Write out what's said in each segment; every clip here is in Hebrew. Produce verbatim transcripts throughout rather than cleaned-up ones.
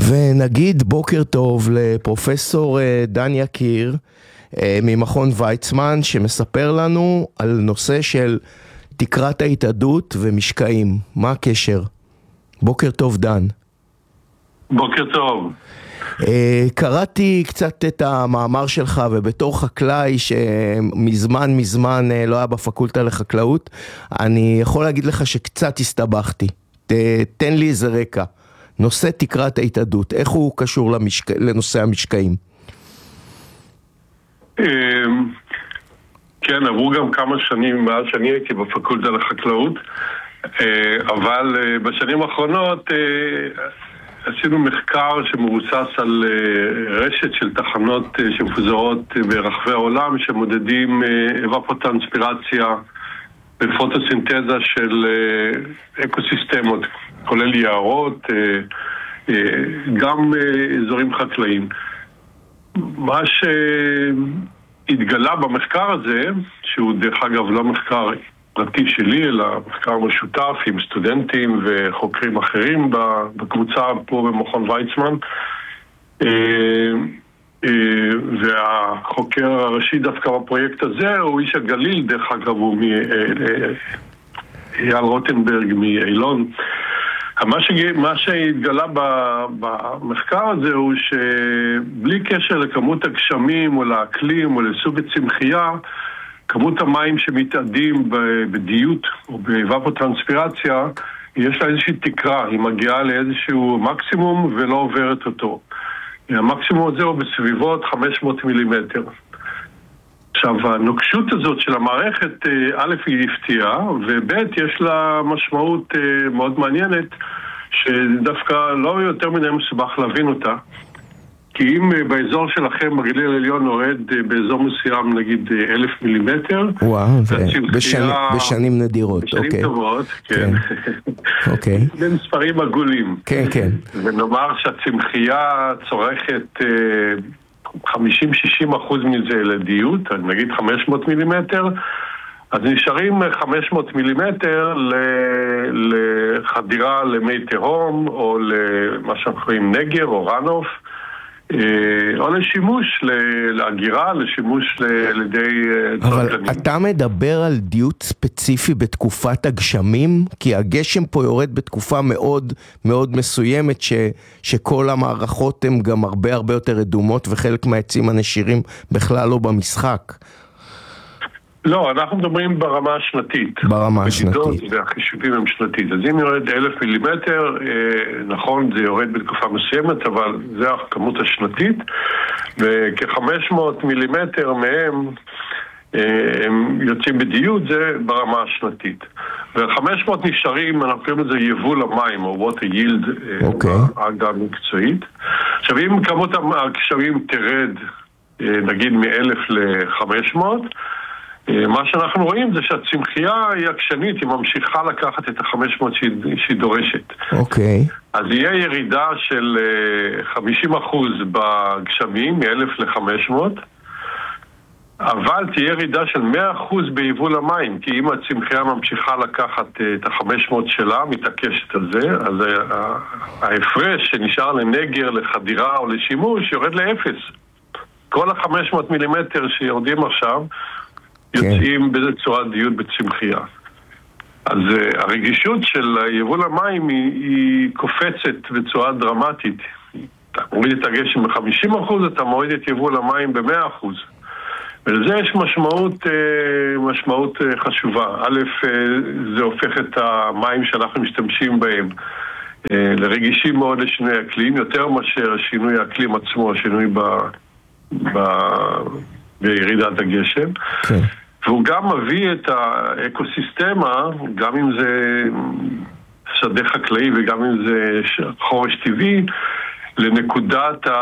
ונגיד בוקר טוב לפרופסור דן יקיר ממכון ויצמן, שמספר לנו על נושא של תקרת ההתאדות ומשקעים. מה הקשר? בוקר טוב דן. בוקר טוב. קראתי קצת את המאמר שלך, ובתור חקלאי שמזמן מזמן לא היה בפקולטה לחקלאות, אני יכול להגיד לך שקצת הסתבכתי. תן לי איזה רקע. נושא תקרת ההתאדות, איך הוא קשור למשק... לנושא המשקעים? כן, עברו גם כמה שנים מאז שאני הייתי בפקולטה לחקלאות, אבל בשנים האחרונות עשינו מחקר שמבוסס על רשת של תחנות שמפוזרות ברחבי העולם, שמודדים אבפוטרנספירציה ופוטוסינתזה של אקוסיסטמות, כולל יערות, גם אזורים חקלאיים. מה שהתגלה במחקר הזה, שהוא דרך אגב לא מחקר פרטי שלי, אלא מחקר משותף עם סטודנטים וחוקרים אחרים בקבוצה פה במכון ויצמן, והחוקר הראשי דווקא בפרויקט הזה הוא איש הגליל, דרך אגב הוא אייל רוטנברג מאילון. מה שהתגלה במחקר הזה הוא שבלי קשר לכמות הגשמים או לאקלים או לסוג הצמחייה, כמות המים שמתאדים בדיות או באבפוטרנספירציה, יש לה איזושהי תקרה, היא מגיעה לאיזשהו מקסימום ולא עוברת אותו. המקסימום הזה הוא בסביבות חמש מאות מילימטר. עכשיו, הנוקשות הזאת של המערכת, א' היא הפתיעה, וב' יש לה משמעות מאוד מעניינת, שדווקא לא יותר מדי מסובך להבין אותה. כי אם באזור שלכם בגליל העליון נורד באזור מסוים, נגיד אלף מילימטר, וואו, בשנים, בשנים נדירות, בשנים אוקיי. טובות, כן. אוקיי. זה מספרים עגולים. כן, כן. ונאמר שהצמחייה צורכת חמישים שישים אחוז מזה לדיות, נגיד חמש מאות מילימטר, אז נשארים חמש מאות מילימטר לחדירה למי תהום, או למה שאנחנו קוראים נגר או רנוף, או לשימוש, להגירה, לשימוש לידי... אבל אתה מדבר על דיות ספציפי בתקופת הגשמים? כי הגשם פה יורד בתקופה מאוד מאוד מסוימת, ש, שכל המערכות הן גם הרבה הרבה יותר אדומות, וחלק מהעצים הנשירים בכלל לא במשחק. לא, אנחנו מדברים ברמה השנתית. ברמה השנתית. והחישובים הם שנתית. אז אם יורד אלף מילימטר, נכון, זה יורד בתקופה מסוימת, אבל זה הכמות השנתית, וכ-חמש מאות מילימטר מהם הם יוצאים בדיות, זה ברמה השנתית. ו-חמש מאות נשארים, אנחנו קוראים לזה יבול המים, או water yield, בעגה המקצועית. עכשיו, אם כמות הגשמים תרד, נגיד מ-אלף ל-חמש מאות, מה שאנחנו רואים זה שהצמחייה היא עקשנית, היא ממשיכה לקחת את ה-חמש מאות שהיא דורשת. אוקיי. אז יהיה ירידה של חמישים אחוז בגשמים, מ-אלף ל-חמש מאות, אבל תהיה ירידה של מאה אחוז ביבול המים, כי אם הצמחייה ממשיכה לקחת את ה-חמש מאות שלה, מתעקשת על זה, אז ההפרש שנשאר לנגר, לחדירה או לשימוש, יורד לאפס. כל ה-חמש מאות מילימטר שיורדים עכשיו, יוצאים באיזה צורת דיות בצמחייה. אז uh, הרגישות של יבול המים היא, היא קופצת בצורה דרמטית. אתה מוריד את הגשם ב-חמישים אחוז, אתה מוריד את יבול המים ב-מאה אחוז. ולזה יש משמעות, uh, משמעות uh, חשובה. א', uh, זה הופך את המים שאנחנו משתמשים בהם uh, לרגישים מאוד לשינוי אקלים, יותר מאשר שינוי האקלים עצמו, השינוי ב... ב בירידת הגשם. כן. והוא גם מביא את האקוסיסטמה, גם אם זה שדה חקלאי וגם אם זה חורש טבעי, לנקודת ה...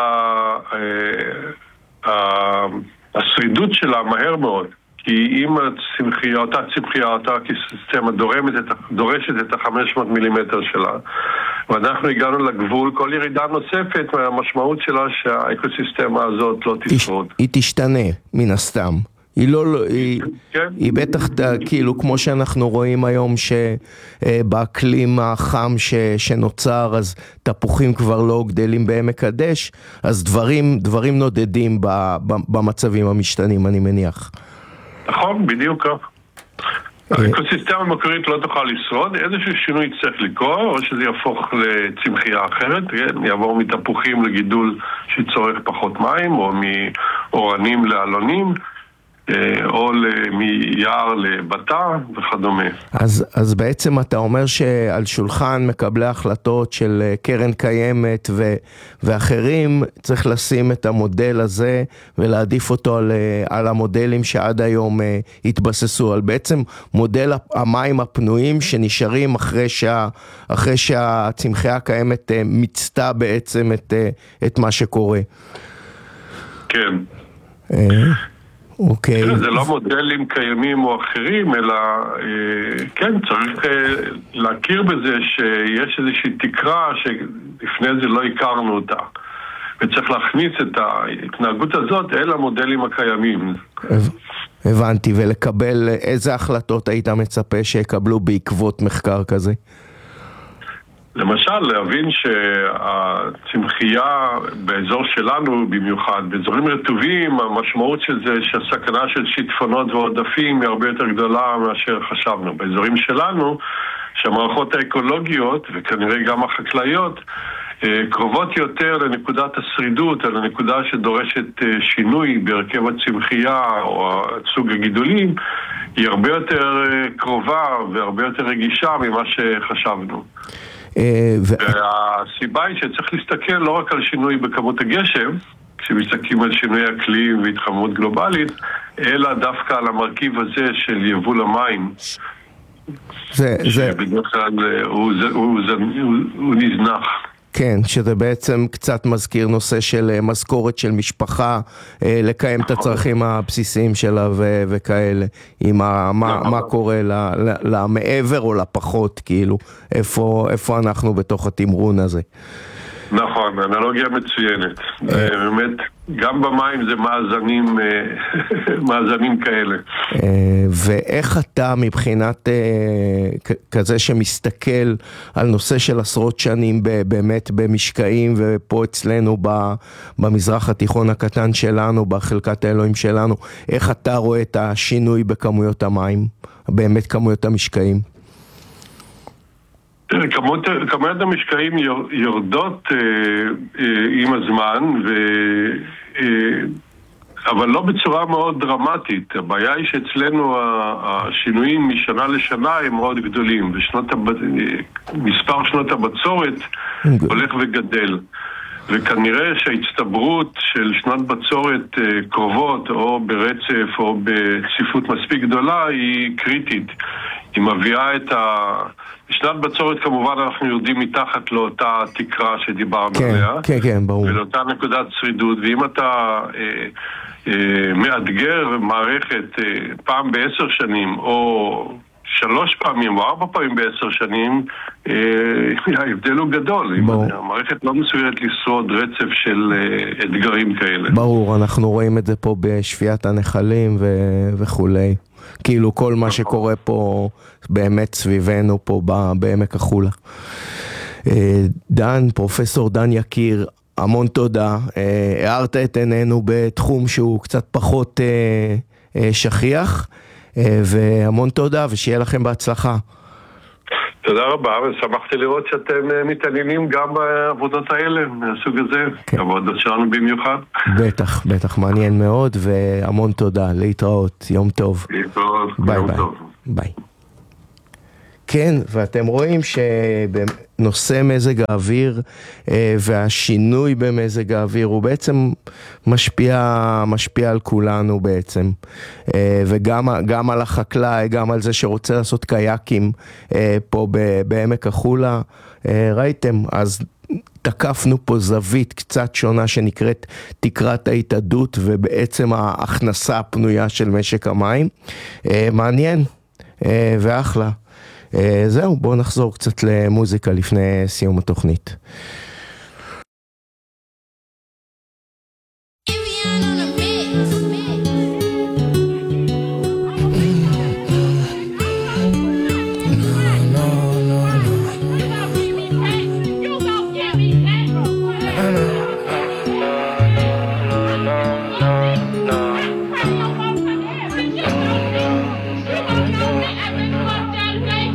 ה... השרידות שלה מהר מאוד. כי אם הצמחייה, אותה צמחייה, אותה אקוסיסטמה דורמת את, דורשת את ה-חמש מאות מילימטר שלה, ואנחנו הגענו לגבול, כל ירידה נוספת, והמשמעות שלה שהאקוסיסטמה הזאת לא תשרוד. היא תשתנה, מן הסתם. היא לא, היא, כן. היא בטח, כאילו, כמו שאנחנו רואים היום שבאקלים החם ש, שנוצר, אז תפוחים כבר לא גדלים בעמק הדש, אז דברים, דברים נודדים ב, ב, במצבים המשתנים, אני מניח. נכון, בדיוק כך. האקוסיסטמה המקורית לא תוכל לשרוד, איזשהו שינוי צריך לקרות, או שזה יהפוך לצמחייה אחרת, כן? יעבור מתפוחים לגידול שצורך פחות מים, או מאורנים לאלונים, או מיער לבטה וכדומה. אז, אז בעצם אתה אומר שעל שולחן מקבלי החלטות של קרן קיימת ו, ואחרים צריך לשים את המודל הזה ולהעדיף אותו על, על המודלים שעד היום התבססו, על בעצם מודל המים הפנויים שנשארים אחרי, שה, אחרי שהצמחייה הקיימת מצטה בעצם את, את מה שקורה. כן. אוקיי. Okay. זה לא מודלים קיימים או אחרים, אלא כן, צריך להכיר בזה שיש איזושהי תקרה שלפני זה לא הכרנו אותה, וצריך להכניס את ההתנהגות הזאת אל המודלים הקיימים. הבנתי, ולקבל איזה החלטות היית מצפה שיקבלו בעקבות מחקר כזה? למשל, להבין שהצמחייה באזור שלנו, במיוחד באזורים רטובים, המשמעות של זה שהסכנה של שיטפונות ועודפים היא הרבה יותר גדולה מאשר חשבנו. באזורים שלנו, שהמערכות האקולוגיות, וכנראה גם החקלאיות, קרובות יותר לנקודת השרידות, או לנקודה שדורשת שינוי בהרכב הצמחייה או סוג הגידולים, היא הרבה יותר קרובה והרבה יותר רגישה ממה שחשבנו. והסיבה היא שצריך להסתכל לא רק על שינוי בכמות הגשם, כשמסתכלים על שינוי אקלים והתחממות גלובלית, אלא דווקא על המרכיב הזה של יבול המים, שבדרך כלל הוא נזנח. כן, שזה בעצם קצת מזכיר נושא של משכורת של משפחה, לקיים את הצרכים הבסיסיים שלה ו- וכאלה, עם ה- מה, מה קורה למעבר או לפחות, כאילו, איפה, איפה אנחנו בתוך התמרון הזה. נכון, אנלוגיה מצוינת. באמת, גם במים זה מאזנים, מאזנים כאלה. ואיך אתה מבחינת כזה שמסתכל על נושא של עשרות שנים באמת במשקעים, ופה אצלנו במזרח התיכון הקטן שלנו, בחלקת האלוהים שלנו, איך אתה רואה את השינוי בכמויות המים, באמת כמויות המשקעים? כמות, כמות המשקעים יורדות אה, אה, עם הזמן, ו, אה, אבל לא בצורה מאוד דרמטית. הבעיה היא שאצלנו השינויים משנה לשנה הם מאוד גדולים, ושנות הב... מספר שנות הבצורת הולך וגדל. וכנראה שההצטברות של שנות בצורת אה, קרובות או ברצף או בצפיפות מספיק גדולה היא קריטית. היא מביאה את ה... בשנת בצורת כמובן אנחנו יורדים מתחת לאותה תקרה שדיברנו כן, עליה. כן, כן, ברור. ולאותה נקודת שרידות, ואם אתה אה, אה, מאתגר מערכת אה, פעם בעשר שנים, או שלוש פעמים או ארבע פעמים בעשר שנים, אה, ההבדל הוא גדול. המערכת לא מסוגלת לשרוד רצף של אה, אתגרים כאלה. ברור, אנחנו רואים את זה פה בשפיית הנחלים ו- וכולי. כאילו כל מה שקורה פה באמת סביבנו פה בעמק החולה. דן, פרופסור דן יקיר, המון תודה. הערת את עינינו בתחום שהוא קצת פחות שכיח, והמון תודה ושיהיה לכם בהצלחה. תודה רבה, ושמחתי לראות שאתם מתעניינים גם בעבודות האלה, מהסוג הזה, כן. העבודות שלנו במיוחד. בטח, בטח, מעניין מאוד, והמון תודה, להתראות, יום טוב. להתראות, ביי, יום ביי. טוב. ביי. כן, ואתם רואים שבנושא מזג האוויר והשינוי במזג האוויר הוא בעצם משפיע, משפיע על כולנו בעצם, וגם גם על החקלאי, גם על זה שרוצה לעשות קייקים פה בעמק החולה. ראיתם, אז תקפנו פה זווית קצת שונה שנקראת תקרת ההתאדות, ובעצם ההכנסה הפנויה של משק המים. מעניין ואחלה. זהו, בואו נחזור קצת למוזיקה לפני סיום התוכנית.